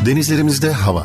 Denizlerimizde hava.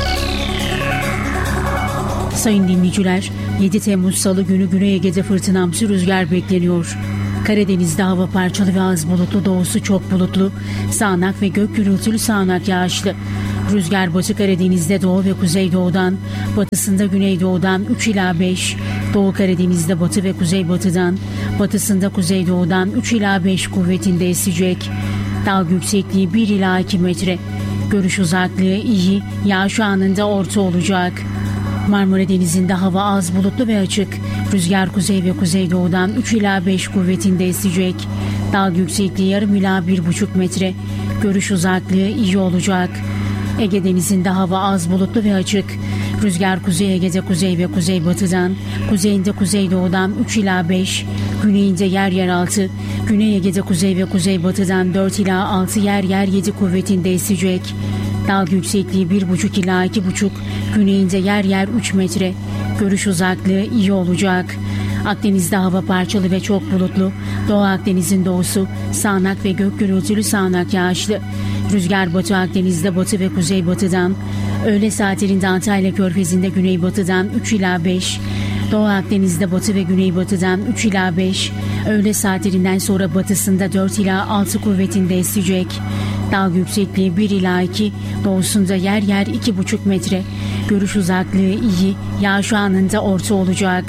Sayın dinleyiciler, 7 Temmuz Salı günü Güney Ege'de fırtınamsı rüzgar bekleniyor. Karadeniz'de hava parçalı ve az bulutlu, doğusu çok bulutlu, sağanak ve gök gürültülü sağanak yağışlı. Rüzgar Batı Karadeniz'de doğu ve kuzeydoğudan, batısında güneydoğudan 3 ila 5, Doğu Karadeniz'de batı ve kuzeybatıdan, batısında kuzeydoğudan 3 ila 5 kuvvetinde esecek. Dalga yüksekliği 1 ila 2 metre. Görüş uzaklığı iyi, yağış anında orta olacak. Marmara Denizi'nde hava az bulutlu ve açık. Rüzgar kuzey ve kuzeydoğudan 3 ila 5 kuvvetinde esecek. Dalga yüksekliği yarım ila 1,5 metre. Görüş uzaklığı iyi olacak. Ege Denizi'nde hava az bulutlu ve açık. Rüzgar Kuzey Ege'de kuzey ve kuzeybatıdan, kuzeyinde kuzeydoğudan 3 ila 5, güneyinde yer yer 6, Güney Ege'de kuzey ve kuzeybatıdan 4 ila 6, yer yer 7 kuvvetinde esecek. Dalga yüksekliği 1,5 ila 2,5, güneyinde yer yer 3 metre. Görüş uzaklığı iyi olacak. Akdeniz'de hava parçalı ve çok bulutlu. Doğu Akdeniz'in doğusu sağanak ve gök gürültülü sağanak yağışlı. Rüzgar Batı Akdeniz'de batı ve kuzeybatıdan, öğle saatlerinde Antalya Körfezi'nde güneybatıdan 3 ila 5, Doğu Akdeniz'de batı ve güneybatıdan 3 ila 5, öğle saatlerinden sonra batısında 4 ila 6 kuvvetinde esecek. Dalga yüksekliği 1 ila 2, doğusunda yer yer 2,5 metre. Görüş uzaklığı iyi, yağış anında orta olacak.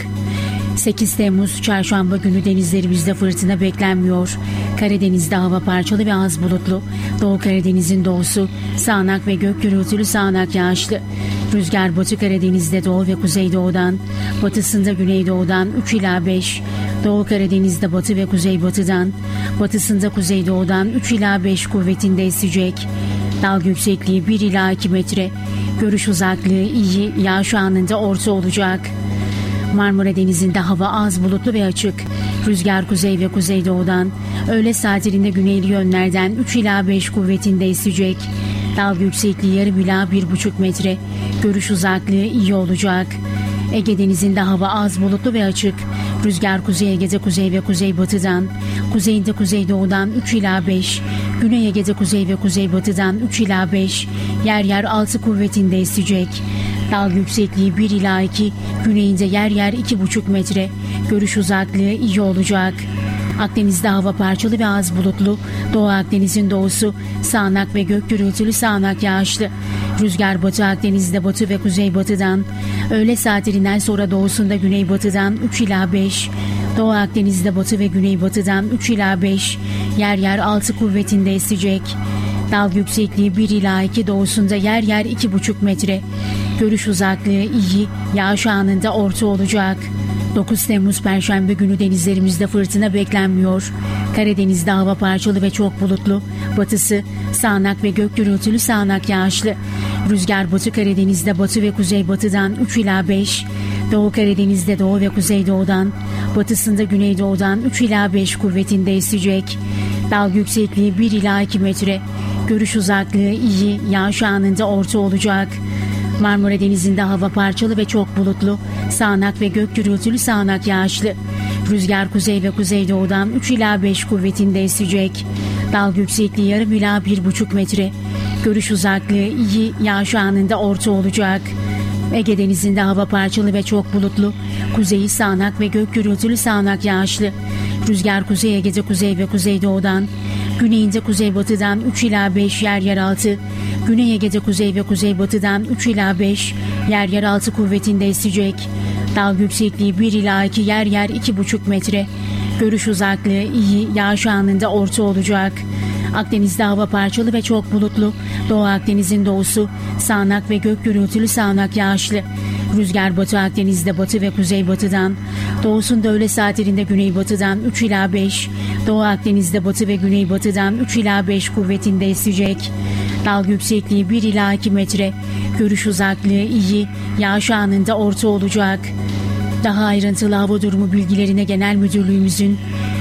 8 Temmuz Çarşamba günü denizlerimizde fırtına beklenmiyor. Karadeniz'de hava parçalı ve az bulutlu. Doğu Karadeniz'in doğusu sağanak ve gök gürültülü sağanak yağışlı. Rüzgar Batı Karadeniz'de doğu ve kuzeydoğudan, batısında güneydoğudan 3 ila 5, Doğu Karadeniz'de batı ve kuzeybatıdan, batısında kuzeydoğudan 3 ila 5 kuvvetinde esecek. Dalga yüksekliği 1 ila 2 metre. Görüş uzaklığı iyi, yağış anında orta olacak. Marmara Denizi'nde hava az bulutlu ve açık. Rüzgar kuzey ve kuzeydoğudan, öğle saatlerinde güneyli yönlerden 3 ila 5 kuvvetinde esecek. Dalga yüksekliği yarım ila 1,5 metre. Görüş uzaklığı iyi olacak. Ege Denizi'nde hava az bulutlu ve açık. Rüzgar Kuzey Ege'de kuzey ve kuzeybatıdan, kuzeyinde kuzeydoğudan 3 ila 5, Güney Ege'de kuzey ve kuzeybatıdan 3 ila 5, yer yer 6 kuvvetinde esecek. Dalga yüksekliği 1 ila 2, güneyinde yer yer 2,5 metre. Görüş uzaklığı iyi olacak. Akdeniz'de hava parçalı ve az bulutlu. Doğu Akdeniz'in doğusu sağanak ve gök gürültülü sağanak yağışlı. Rüzgar Batı Akdeniz'de batı ve kuzeybatıdan, öğle saatlerinden sonra doğusunda güneybatıdan 3 ila 5, Doğu Akdeniz'de batı ve güneybatıdan 3 ila 5, yer yer 6 kuvvetinde esecek. Dalga yüksekliği 1 ila 2, doğusunda yer yer 2,5 metre. Görüş uzaklığı iyi, yağış anında orta olacak. 9 Temmuz Perşembe günü denizlerimizde fırtına beklenmiyor. Karadeniz'de hava parçalı ve çok bulutlu. Batısı sağanak ve gök gürültülü sağanak yağışlı. Rüzgar Batı Karadeniz'de batı ve kuzeybatıdan 3 ila 5, Doğu Karadeniz'de doğu ve kuzeydoğudan, batısında güneydoğudan 3 ila 5 kuvvetinde esecek. Dalga yüksekliği 1 ila 2 metre. Görüş uzaklığı iyi, yağış anında orta olacak. Marmara Denizi'nde hava parçalı ve çok bulutlu, sağanak ve gök gürültülü sağanak yağışlı. Rüzgar kuzey ve kuzeydoğudan 3 ila 5 kuvvetinde esecek. Dalga yüksekliği yarım ila 1,5 metre. Görüş uzaklığı iyi, yağış anında orta olacak. Ege Denizi'nde hava parçalı ve çok bulutlu, kuzeyi sağanak ve gök gürültülü sağanak yağışlı. Rüzgar Kuzey Ege'de kuzey ve kuzeydoğudan, güneyinde kuzeybatıdan 3 ila 5, yer yer 6, Güney Ege'de kuzey ve kuzeybatıdan 3 ila 5, yer yer 6 kuvvetinde esecek. Dalga yüksekliği 1 ila 2, yer yer 2,5 metre. Görüş uzaklığı iyi, yağış anında orta olacak. Akdeniz'de hava parçalı ve çok bulutlu. Doğu Akdeniz'in doğusu sağanak ve gök gürültülü sağanak yağışlı. Rüzgar Batı Akdeniz'de batı ve kuzeybatıdan, doğusunda öğle saatlerinde güneybatıdan 3 ila 5, Doğu Akdeniz'de batı ve güneybatıdan 3 ila 5 kuvvetinde esecek. Dalga yüksekliği 1 ila 2 metre. Görüş uzaklığı iyi, yağış anında orta olacak. Daha ayrıntılı hava durumu bilgilerine Genel Müdürlüğümüzün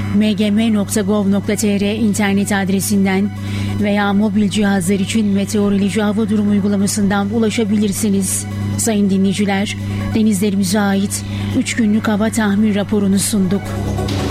mgm.gov.tr internet adresinden veya mobil cihazlar için meteoroloji hava durumu uygulamasından ulaşabilirsiniz. Sayın dinleyiciler, denizlerimize ait 3 günlük hava tahmin raporunu sunduk.